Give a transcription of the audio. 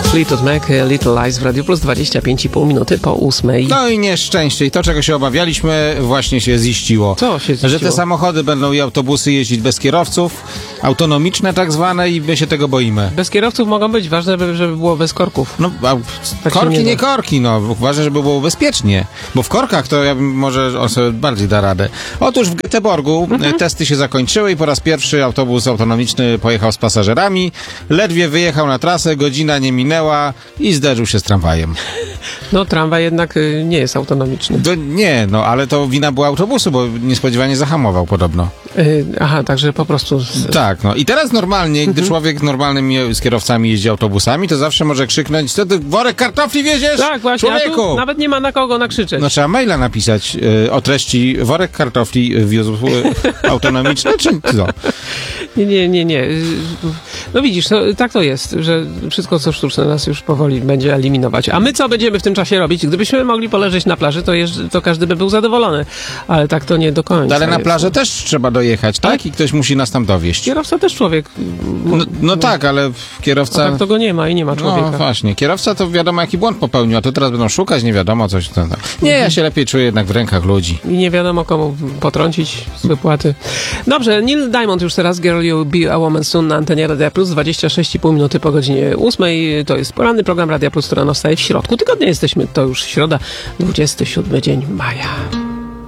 Fleetwood Mac, Little Lies w Radio Plus, 25,5 minuty po 8. No i nieszczęście. I to, czego się obawialiśmy, właśnie się ziściło. Co się ziściło? Że te samochody będą i autobusy jeździć bez kierowców, autonomiczne tak zwane, i my się tego boimy. Bez kierowców mogą być, ważne, żeby było bez korków. No, Tak korki, nie nie da. korki, no. Ważne, żeby było bezpiecznie. Bo w korkach to ja bym, może on sobie bardziej da radę. Otóż w Göteborgu testy się zakończyły i po raz pierwszy autobus autonomiczny pojechał z pasażerami. Ledwie wyjechał na trasę, godzina nie minęła i zderzył się z tramwajem. No, tramwaj jednak nie jest autonomiczny. Nie, no, ale to wina była autobusu, bo niespodziewanie zahamował podobno. Aha, także po prostu... Tak, no. I teraz normalnie, gdy człowiek normalnym z kierowcami jeździ autobusami, to zawsze może krzyknąć: co ty worek kartofli wieziesz? Tak, właśnie, a Człowieku! tu nawet nie ma na kogo nakrzyczeć. No trzeba maila napisać o treści: worek kartofli wiózł autonomiczny, czy co? Nie. No widzisz, tak to jest, że wszystko co sztuczne nas już powoli będzie eliminować. A my co będziemy w tym czasie robić? Gdybyśmy mogli poleżeć na plaży, to każdy by był zadowolony. Ale tak to nie do końca. Ale na jest. plażę też trzeba dojechać, tak? I ktoś musi nas tam dowieźć. Kierowca też człowiek. No tak, ale kierowca... A tak to go nie ma i nie ma człowieka. No właśnie, kierowca to wiadomo jaki błąd popełnił, a to teraz będą szukać, nie wiadomo coś. Nie, ja się lepiej czuję jednak w rękach ludzi. I nie wiadomo komu potrącić z wypłaty. Dobrze, Neil Diamond już teraz, Girl You Be a Woman Soon na antenie Radia Plus, 26,5 minuty po godzinie 8. To jest poranny program Radia Plus, który rano wstaje w środku tygodnia. Jesteśmy, to już środa, 27 dzień maja.